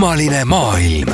Kummaline maailm.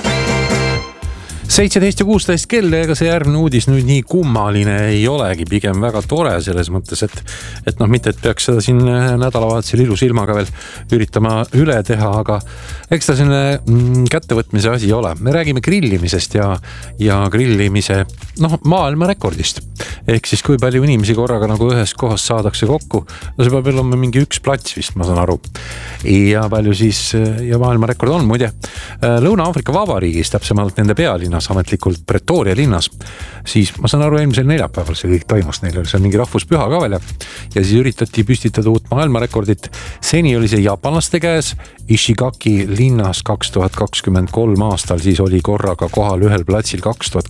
17:16 kell, ega see järgmine uudis nüüd nii kummaline ei olegi, pigem väga tore selles mõttes, et mitte, et peaks seda siin nädalavahetusel ilus ilmaga veel üritama üle teha, aga eks ta selline kättevõtmise asi ole. Me räägime grillimisest ja grillimise maailmarekordist. Ehk siis kui palju inimesi korraga nagu ühes kohas saadakse kokku, see peab olema mingi üks plats vist, ma saan aru. Ja palju siis, ja maailmarekord on muide Lõuna-Aafrika Vabariigis, täpsemalt nende pealinnas, ametlikult Pretoria linnas, siis ma saan aru, eelmisel neljapäeval see kõik toimus, neil oli seal mingi rahvuspüha ka veel ja siis üritati püstitada uut maailmarekordit. Seni oli see jaapanlaste käes Ishigaki linnas 2023 aastal, siis oli korraga kohal ühel platsil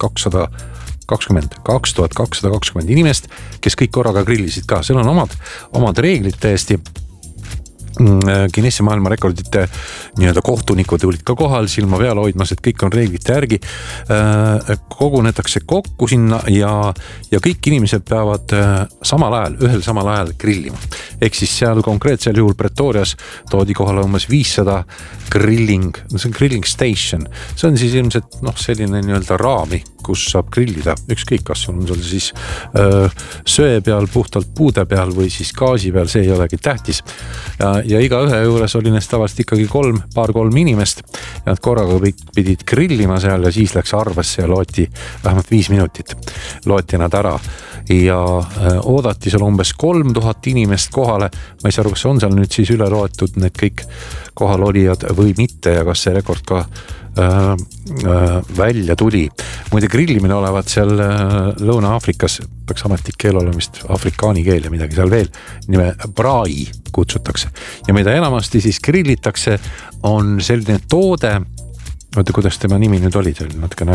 2220 inimest, kes kõik korraga grillisid ka. Seal on omad reeglid täiesti. Guinessi maailmarekordite nii-öelda kohtunikud olid ka kohal silma peal hoidmas, et kõik on reeglite järgi. Kogunetakse kokku sinna ja kõik inimesed peavad ühel samal ajal grillima. Ehk siis seal konkreetsel juhul Pretorias toodi kohale umbes 500 grilling station. See on siis ilmselt selline nii-öelda raami, kus saab grillida ükskõik, kas sul on siis söe peal, puhtalt puude peal või siis gaasi peal, see ei olegi tähtis. Ja iga ühe juures oli neist tavaliselt ikkagi kolm inimest ja nad korraga pidid grillima seal ja siis läks arvesse ja looti vähemalt 5 minutit. Looti nad ära ja oodati seal umbes 3000 inimest kohale. Ma ei saa aru, kas on seal nüüd siis üle loetud need kõik kohalolijad või mitte ja kas see rekord ka välja tuli. Muide grillimine olevat seal Lõuna-Aafrikas, peaks ametlik keel olema vist afrikaani keel ja midagi seal veel, nime braai kutsutakse. Ja mida enamasti siis grillitakse on selline toode, oota, kuidas tema nimi nüüd oli, see oli natuke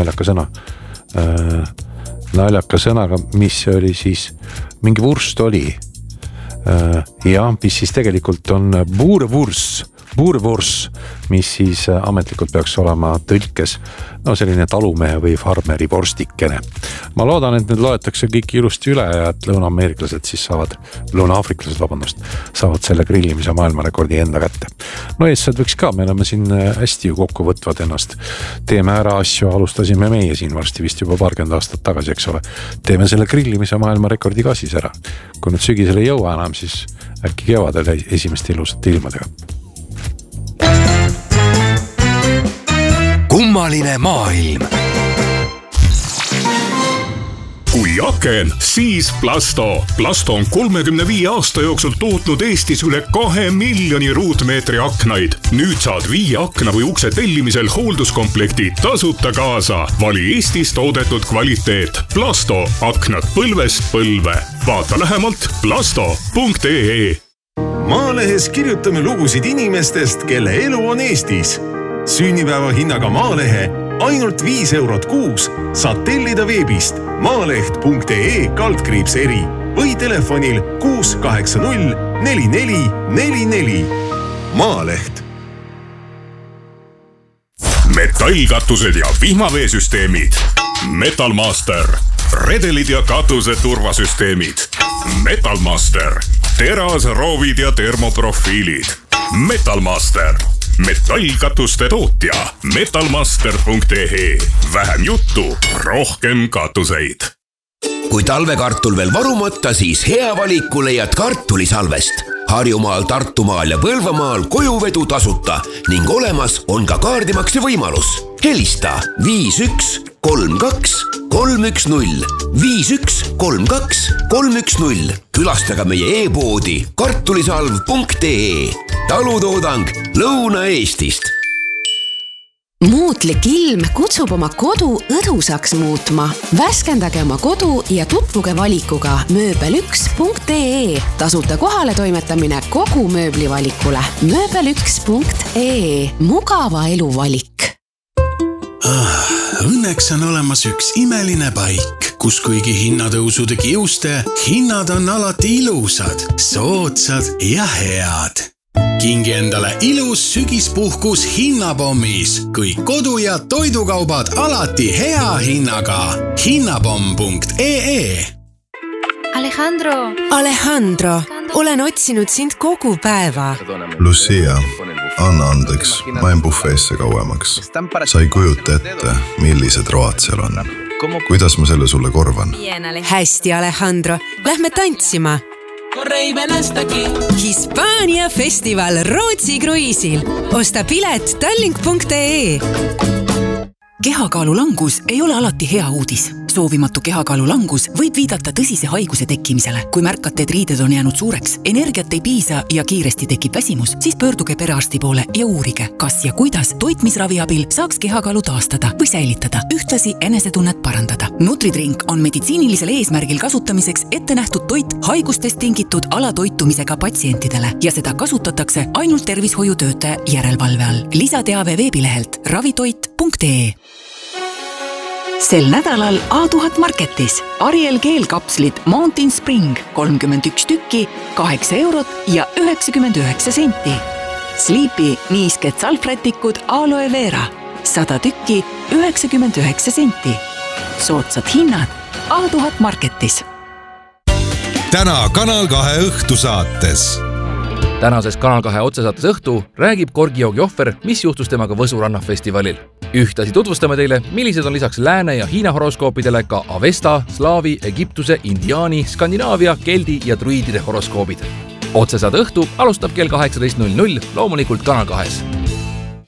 naljaka sõnaga, mis oli siis, mingi vurst oli. Ja mis siis tegelikult on buurvurs, mis siis ametlikult peaks olema tõlkes selline talumehe või farmeri vorstikene. Ma loodan, et need loetakse kõik ilusti üle ja et lõuna-aafriklased saavad selle grillimise maailmarekordi enda kätte. Eestlased võiks ka, me oleme siin hästi ju kokku võtvad ennast. Teeme ära asju, alustasime meie siin varsti vist juba 20 aastat tagasi, eks ole. Teeme selle grillimise maailmarekordi ka siis ära. Kui nüüd sügisel ei jõua enam, siis äkki kevadel esimeste ilusate ilmadega. Kummaline maailm. Kui aken, siis Plasto. Plasto on 35 aasta jooksul tootnud Eestis üle 2 miljoni ruutmeetri aknaid. Nüüd saad 5 akna või ukse tellimisel hoolduskomplekti tasuta kaasa. Vali Eestis toodetud kvaliteet. Plasto, aknad põlvest põlve. Vaata lähemalt plasto.ee. Maalehes kirjutame lugusid inimestest, kelle elu on Eestis. Sünnipäeva hinnaga Maalehe ainult 5 eurot kuus saad tellida veebist maaleht.ee/eri või telefonil 680 4444. Maaleht. Metallkatused ja vihmaveesüsteemid. Metalmaster. Redelid ja katuse turvasüsteemid. Metalmaster. Terasroovid ja termoprofiilid. Metalmaster. Metallkatuste tootja. Metalmaster.ee. Vähem juttu, rohkem katuseid. Kui talvekartul veel varumata, siis hea valiku leiad kartulisalvest. Harjumaal, Tartumaal ja Põlvamaal kojuvedu tasuta ning olemas on ka kaardimakse võimalus. Helista 5132 310 5132 310. Külastaga meie e-poodi kartulisalv.ee. Talutoodang Lõuna-Eestist. Muutlik ilm kutsub oma kodu õdusaks muutma. Värskendage oma kodu ja tutvuge valikuga mööbel1.ee. Tasuta kohale toimetamine kogu mööblivalikule. mööbel1.ee. Mugava eluvalik. Õnneks on olemas üks imeline paik, kus kuigi hinnatõusude kiuste, hinnad on alati ilusad, soodsad ja head. Kingi endale ilus sügispuhkus hinnapommis, kõik kodu- ja toidukaubad alati hea hinnaga. Hinnapomm.ee. Alejandro, olen otsinud sind kogu päeva. Lucia, Anna andeks, ma jäin bufeesse kauemaks. Sa ei kujuta ette, millised road seal on. Kuidas ma selle sulle korvan? Hästi, Alejandro. Lähme tantsima. Hispaania festival Rootsi kruiisil. Osta pilet tallink.ee. Kehakaalu langus ei ole alati hea uudis. Soovimatu kehakaalu langus võib viidata tõsise haiguse tekkimisele. Kui märkate, et riided on jäänud suureks, energiat ei piisa ja kiiresti tekib väsimus, siis pöörduge perearsti poole ja uurige, kas ja kuidas toitmisravi abil saaks kehakaalu taastada või säilitada, ühtlasi enesetunnet parandada. Nutridrink on meditsiinilisel eesmärgil kasutamiseks ette nähtud toit haigustest tingitud alatoitumisega patsientidele ja seda kasutatakse ainult tervishoiutöötaja järelevalve all. Lisateave veebilehelt ravitoit.ee. Sel nädalal A1000 Marketis Ariel keelkapslid Mountain Spring 31 tükki, 8 eurot ja 99 senti. Sleepy niisked salvrätikud Aloe Vera 100 tükki, 99 senti. Soodsad hinnad A1000 Marketis. Täna Kanal 2 õhtusaates. Tänases Kanal 2 otsesaates õhtu räägib Korgijoogi ohver, mis juhtus temaga Võsu rannafestivalil. Ühtasi tutvustame teile, millised on lisaks Lääne- ja Hiina horoskoopidele ka Avesta, Slaavi, Egiptuse, Indiaani, Skandinaavia, Keldi ja Druidide horoskoobid. Otsesaade õhtu alustab kell 18.00 loomulikult Kanal 2.